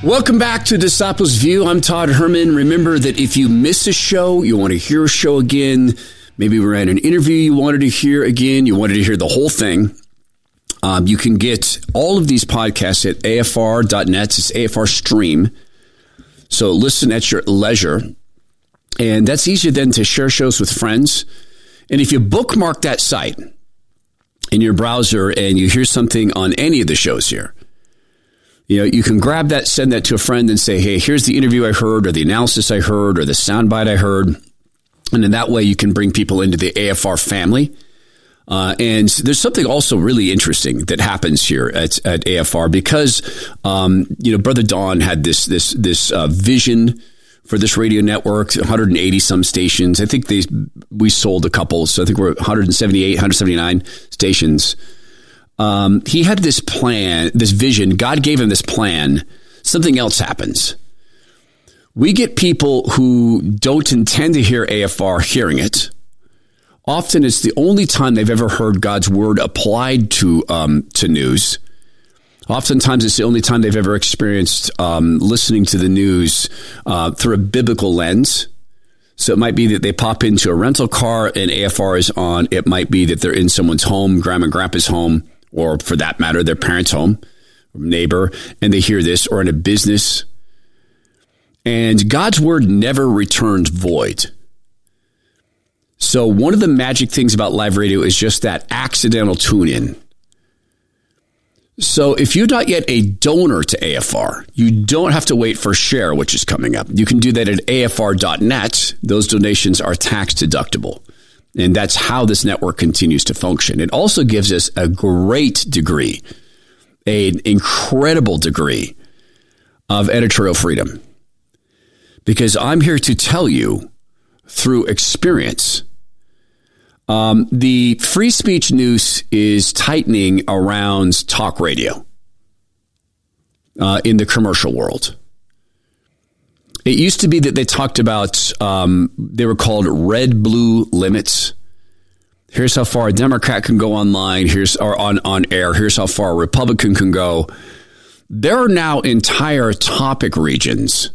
Welcome back to Disciples View. I'm Todd Herman. Remember that if you miss a show, you want to hear a show again, maybe we're at an interview you wanted to hear again, you wanted to hear the whole thing, you can get all of these podcasts at afr.net. It's AFR Stream. So listen at your leisure. And that's easier then to share shows with friends. And if you bookmark that site in your browser and you hear something on any of the shows here, you can grab that, send that to a friend and say, hey, here's the interview I heard or the analysis I heard or the soundbite I heard. And in that way, you can bring people into the AFR family. And there's something also really interesting that happens here at AFR because, Brother Don had this vision for this radio network, 180 some stations. I think we sold a couple. So I think we're 178, 179 stations. He had this plan, this vision. God gave him this plan. Something else happens. We get people who don't intend to hear AFR hearing it. Often it's the only time they've ever heard God's word applied to news. Oftentimes it's the only time they've ever experienced listening to the news through a biblical lens. So it might be that they pop into a rental car and AFR is on. It might be that they're in someone's home, grandma and grandpa's home, or for that matter, their parents' home, neighbor, and they hear this, or in a business. And God's word never returns void. So one of the magic things about live radio is just that accidental tune-in. So if you're not yet a donor to AFR, you don't have to wait for Share, which is coming up. You can do that at afr.net. Those donations are tax deductible. And that's how this network continues to function. It also gives us a great degree, an incredible degree of editorial freedom. Because I'm here to tell you through experience, the free speech noose is tightening around talk radio in the commercial world. It used to be that they talked about, they were called red-blue limits. Here's how far a Democrat can go online, or on air. Here's how far a Republican can go. There are now entire topic regions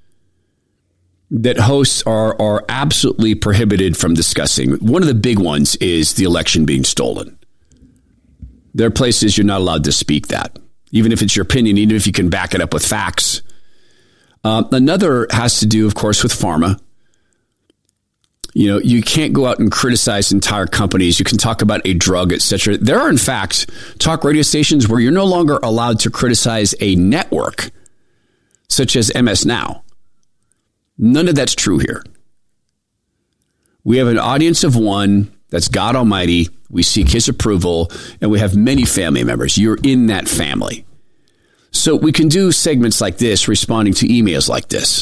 that hosts are absolutely prohibited from discussing. One of the big ones is the election being stolen. There are places you're not allowed to speak that, even if it's your opinion, even if you can back it up with facts. Another has to do, of course, with pharma. You can't go out and criticize entire companies. You can talk about a drug, etc. There are, in fact, talk radio stations where you're no longer allowed to criticize a network, such as MS Now. None of that's true here. We have an audience of one. That's God Almighty. We seek his approval, and we have many family members. You're in that family. So we can do segments like this, responding to emails like this.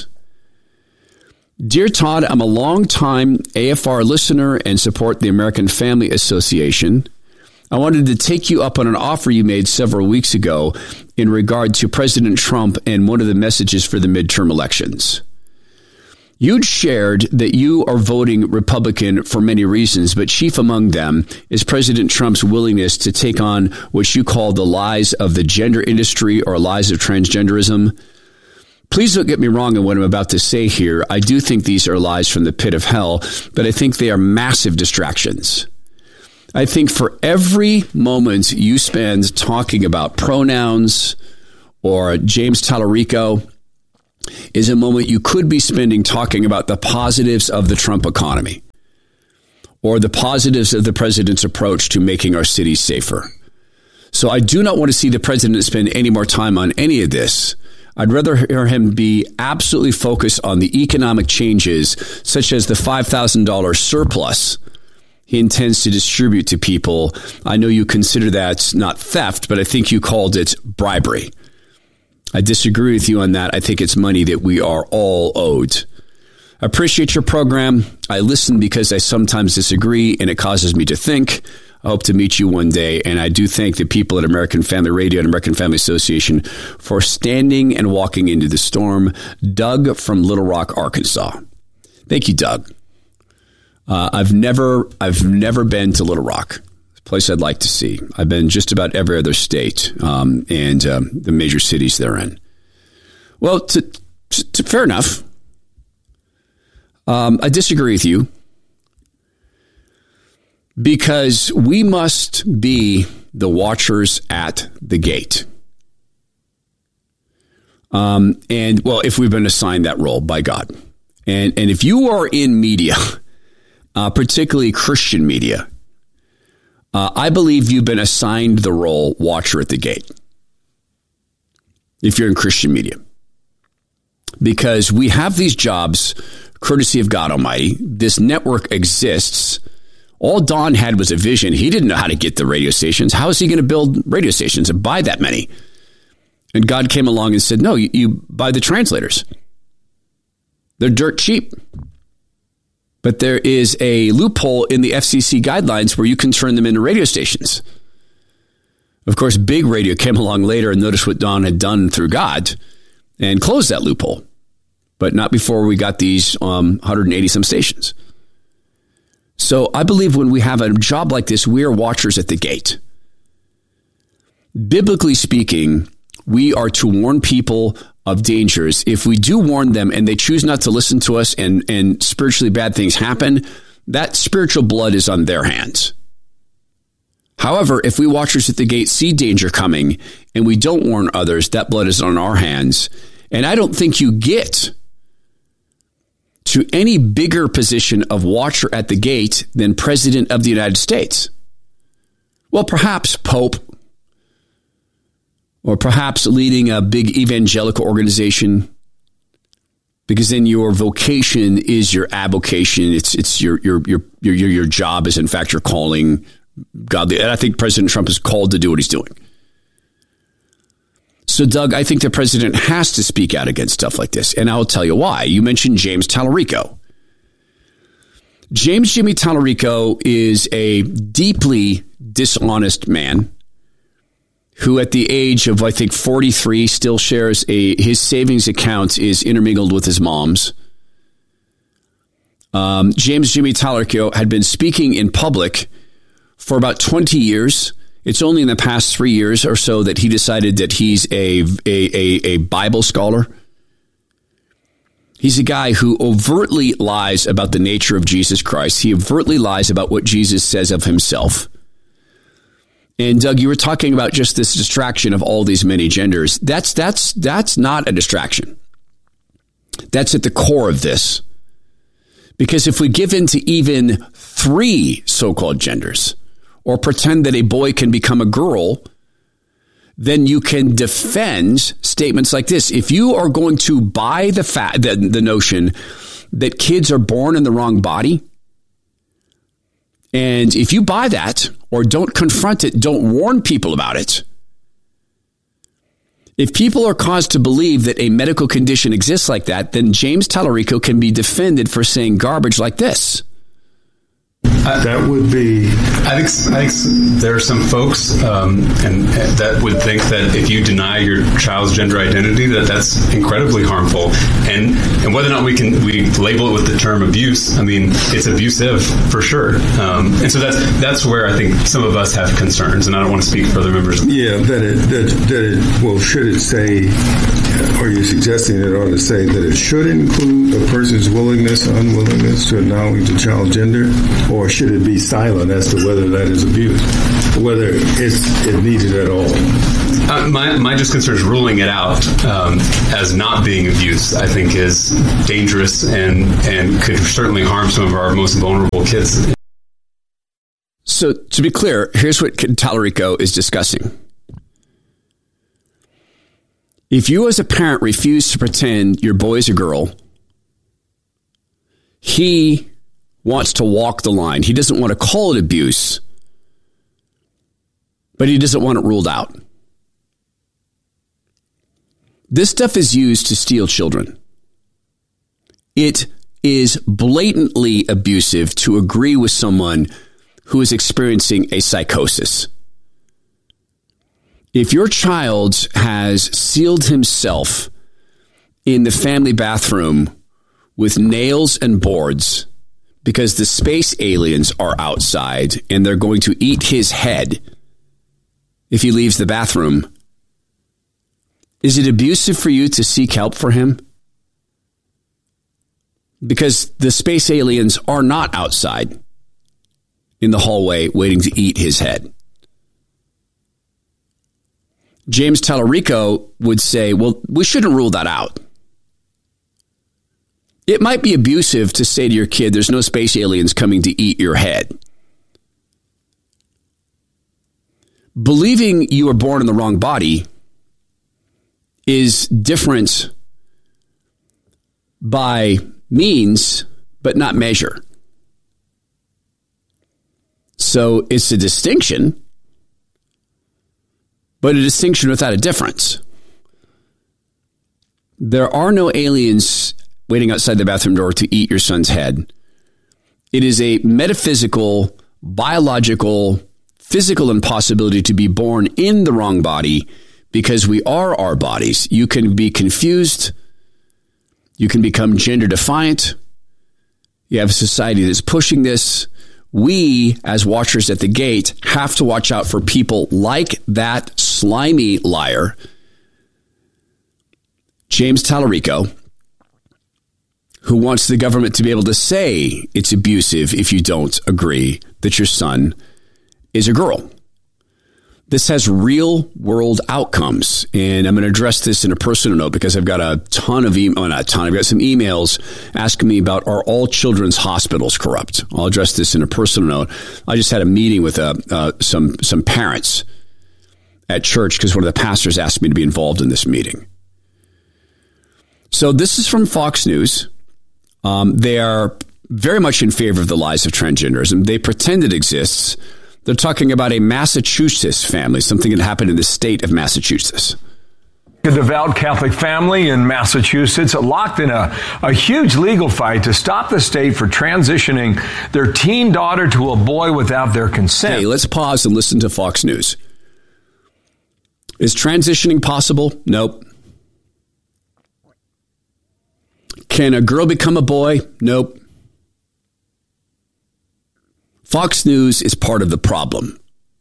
Dear Todd, I'm a longtime AFR listener and support the American Family Association. I wanted to take you up on an offer you made several weeks ago in regard to President Trump and one of the messages for the midterm elections. You'd shared that you are voting Republican for many reasons, but chief among them is President Trump's willingness to take on what you call the lies of the gender industry or lies of transgenderism. Please don't get me wrong in what I'm about to say here. I do think these are lies from the pit of hell, but I think they are massive distractions. I think for every moment you spend talking about pronouns or James Tallarico is a moment you could be spending talking about the positives of the Trump economy or the positives of the president's approach to making our cities safer. So I do not want to see the president spend any more time on any of this. I'd rather hear him be absolutely focused on the economic changes, such as the $5,000 surplus he intends to distribute to people. I know you consider that not theft, but I think you called it bribery. I disagree with you on that. I think it's money that we are all owed. I appreciate your program. I listen because I sometimes disagree, and it causes me to think. I hope to meet you one day, and I do thank the people at American Family Radio and American Family Association for standing and walking into the storm. Doug from Little Rock, Arkansas. Thank you, Doug. I've never been to Little Rock. Place I'd like to see. I've been just about every other state and the major cities they're in. Well, fair enough. I disagree with you because we must be the watchers at the gate. And well, if we've been assigned that role by God, and if you are in media, particularly Christian media, I believe you've been assigned the role watcher at the gate. If you're in Christian media, because we have these jobs, courtesy of God Almighty. This network exists. All Don had was a vision. He didn't know how to get the radio stations. How is he going to build radio stations and buy that many? And God came along and said, no, you buy the translators. They're dirt cheap. But there is a loophole in the FCC guidelines where you can turn them into radio stations. Of course, Big Radio came along later and noticed what Don had done through God and closed that loophole. But not before we got these 180 some stations. So I believe when we have a job like this, we are watchers at the gate. Biblically speaking, we are to warn people of dangers. If we do warn them and they choose not to listen to us and spiritually bad things happen, that spiritual blood is on their hands. However, if we watchers at the gate see danger coming and we don't warn others, that blood is on our hands. And I don't think you get to any bigger position of watcher at the gate than President of the United States. Well, perhaps Pope, or perhaps leading a big evangelical organization, because then your vocation is your avocation. It's your job is in fact your calling. Godly, and I think President Trump is called to do what he's doing. So, Doug, I think the president has to speak out against stuff like this, and I'll tell you why. You mentioned James Tallarico. James Jimmy Tallarico is a deeply dishonest man who at the age of, I think, 43 still shares his savings account is intermingled with his mom's. James Jimmy Tallarico had been speaking in public for about 20 years. It's only in the past 3 years or so that he decided that he's a Bible scholar. He's a guy who overtly lies about the nature of Jesus Christ. He overtly lies about what Jesus says of himself. And Doug, you were talking about just this distraction of all these many genders. That's not a distraction. That's at the core of this. Because if we give in to even 3 so-called genders, or pretend that a boy can become a girl, then you can defend statements like this. If you are going to buy the notion that kids are born in the wrong body, and if you buy that or don't confront it, don't warn people about it, if people are caused to believe that a medical condition exists like that, then James Tallarico can be defended for saying garbage like this. That would be. I think there are some folks and that would think that if you deny your child's gender identity, that's incredibly harmful. And whether or not we label it with the term abuse, I mean, it's abusive for sure. And so that's where I think some of us have concerns, and I don't want to speak for other members. Yeah, well, should it say? Are you suggesting it ought to say that it should include a person's willingness or unwillingness to acknowledge the child's gender? Or should it be silent as to whether that is abuse, whether it needed at all? My just concern is ruling it out as not being abuse, I think, is dangerous and could certainly harm some of our most vulnerable kids. So to be clear, here's what Tallarico is discussing. If you as a parent refuse to pretend your boy is a girl, he wants to walk the line. He doesn't want to call it abuse, but he doesn't want it ruled out. This stuff is used to steal children. It is blatantly abusive to agree with someone who is experiencing a psychosis. If your child has sealed himself in the family bathroom with nails and boards because the space aliens are outside and they're going to eat his head if he leaves the bathroom, Is it abusive for you to seek help for him? Because the space aliens are not outside in the hallway waiting to eat his head. James Tallarico would say, well, we shouldn't rule that out. It might be abusive to say to your kid, there's no space aliens coming to eat your head. Believing you were born in the wrong body is different by means, but not measure. So it's a distinction, but a distinction without a difference. There are no aliens waiting outside the bathroom door to eat your son's head. It is a metaphysical, biological, physical impossibility to be born in the wrong body because we are our bodies. You can be confused. You can become gender defiant. You have a society that's pushing this. We, as watchers at the gate, have to watch out for people like that slimy liar, James Tallarico, who wants the government to be able to say it's abusive if you don't agree that your son is a girl. This has real world outcomes, and I'm going to address this in a personal note because I've got a ton of I've got some emails asking me about, are all children's hospitals corrupt? I'll address this in a personal note. I just had a meeting with some parents at church because one of the pastors asked me to be involved in this meeting. So this is from Fox News. They are very much in favor of the lies of transgenderism. They pretend it exists. They're talking about a Massachusetts family, something that happened in the state of Massachusetts. A devout Catholic family in Massachusetts locked in a huge legal fight to stop the state for transitioning their teen daughter to a boy without their consent. Hey, let's pause and listen to Fox News. Is transitioning possible? Nope. Can a girl become a boy? Nope. Fox News is part of the problem.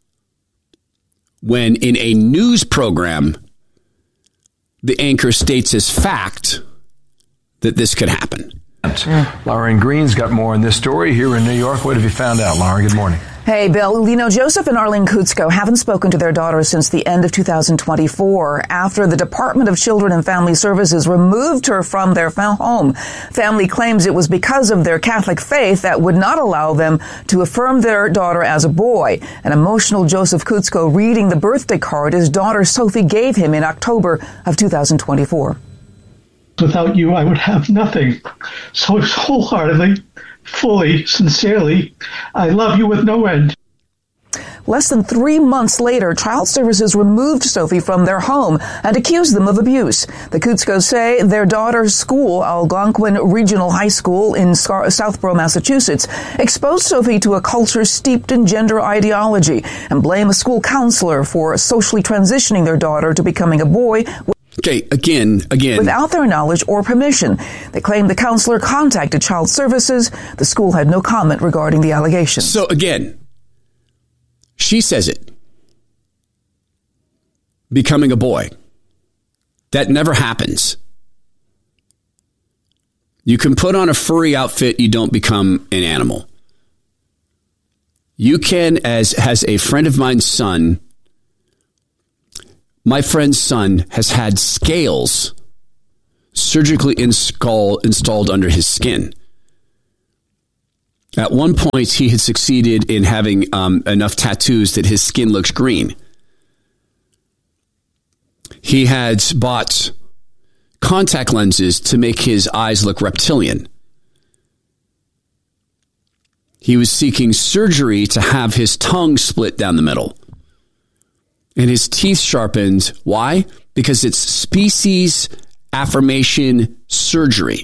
When in a news program, the anchor states as fact that this could happen. Lauren Green's got more on this story here in New York. What have you found out, Lauren? Good morning. Hey, Bill. You know, Joseph and Arlene Kutsko haven't spoken to their daughter since the end of 2024 after the Department of Children and Family Services removed her from their home. Family claims it was because of their Catholic faith that would not allow them to affirm their daughter as a boy. An emotional Joseph Kutsko reading the birthday card his daughter Sophie gave him in October of 2024. Without you, I would have nothing. So wholeheartedly, fully, sincerely, I love you with no end. Less than 3 months later, Child Services removed Sophie from their home and accused them of abuse. The Kutskos say their daughter's school, Algonquin Regional High School in Southborough, Massachusetts, exposed Sophie to a culture steeped in gender ideology and blame a school counselor for socially transitioning their daughter to becoming a boy. Okay, again. Without their knowledge or permission. They claim the counselor contacted Child Services. The school had no comment regarding the allegations. So again, she says it. Becoming a boy. That never happens. You can put on a furry outfit, you don't become an animal. You can, as has a friend of mine's son, my friend's son has had scales surgically installed under his skin. At one point, he had succeeded in having enough tattoos that his skin looks green. He had bought contact lenses to make his eyes look reptilian. He was seeking surgery to have his tongue split down the middle. And his teeth sharpened. Why? Because it's species affirmation surgery.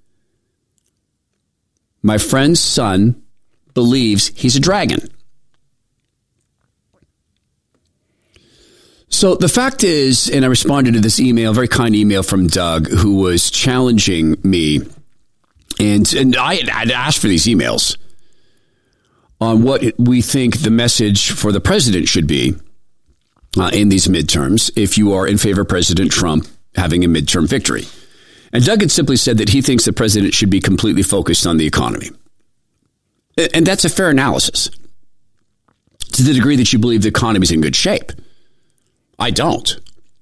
My friend's son believes he's a dragon. So the fact is, and I responded to this email, very kind email from Doug, who was challenging me. And I'd asked for these emails on what we think the message for the president should be. in these midterms if you are in favor of President Trump having a midterm victory. And Duggan simply said that he thinks the president should be completely focused on the economy. And that's a fair analysis. To the degree that you believe the economy is in good shape. I don't.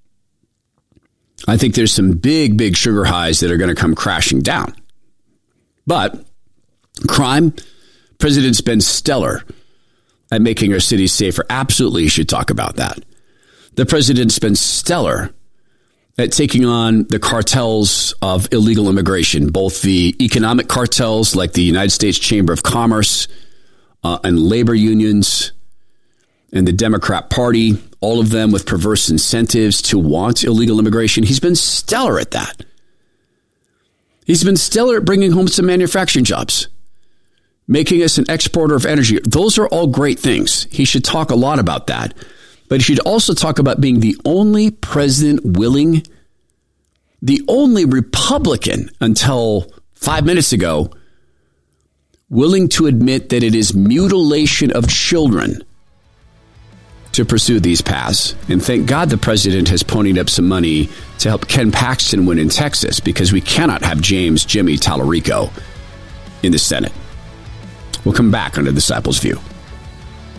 I think there's some big, big sugar highs that are going to come crashing down. But crime, president's been stellar at making our cities safer. Absolutely, you should talk about that. The president's been stellar at taking on the cartels of illegal immigration, both the economic cartels like the United States Chamber of Commerce and labor unions and the Democrat Party, all of them with perverse incentives to want illegal immigration. He's been stellar at that. He's been stellar at bringing home some manufacturing jobs, making us an exporter of energy. Those are all great things. He should talk a lot about that. But he should also talk about being the only president willing, the only Republican until 5 minutes ago, willing to admit that it is mutilation of children to pursue these paths. And thank God the president has ponied up some money to help Ken Paxton win in Texas, because we cannot have Jimmy Tallarico in the Senate. We'll come back on The Disciples' View.